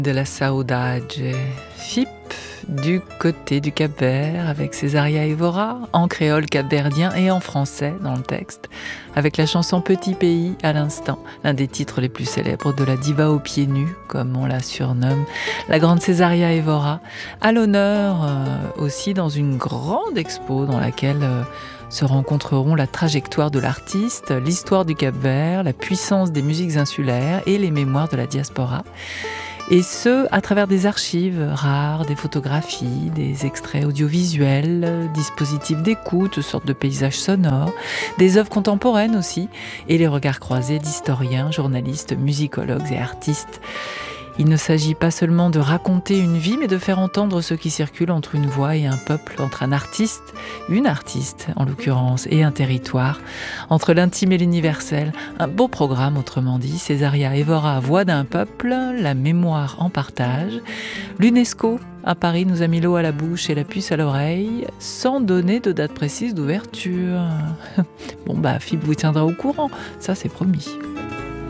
De la Saudade, FIP du côté du Cap-Vert avec Césaria Évora en créole capverdien et en français dans le texte, avec la chanson Petit Pays à l'instant, l'un des titres les plus célèbres de la diva aux pieds nus, comme on la surnomme, la grande Césaria Évora, à l'honneur aussi dans une grande expo dans laquelle se rencontreront la trajectoire de l'artiste, l'histoire du Cap-Vert, la puissance des musiques insulaires et les mémoires de la diaspora. Et ce, à travers des archives rares, des photographies, des extraits audiovisuels, dispositifs d'écoute, sortes de paysages sonores, des œuvres contemporaines aussi, et les regards croisés d'historiens, journalistes, musicologues et artistes. Il ne s'agit pas seulement de raconter une vie, mais de faire entendre ce qui circule entre une voix et un peuple, entre un artiste, une artiste en l'occurrence, et un territoire, entre l'intime et l'universel. Un beau programme, autrement dit. Césaria Évora, voix d'un peuple, la mémoire en partage. L'UNESCO, à Paris, nous a mis l'eau à la bouche et la puce à l'oreille, sans donner de date précise d'ouverture. Bon FIP vous tiendra au courant, ça c'est promis.